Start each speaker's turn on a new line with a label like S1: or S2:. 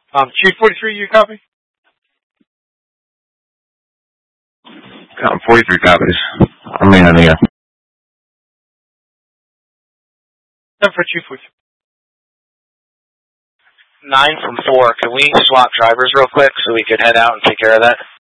S1: Chief 43, you copy?
S2: 43 copies. I'm in on the air.
S1: 10 for Chief 43.
S3: 9 from 4. Can we swap drivers real quick so we could head out and take care of that?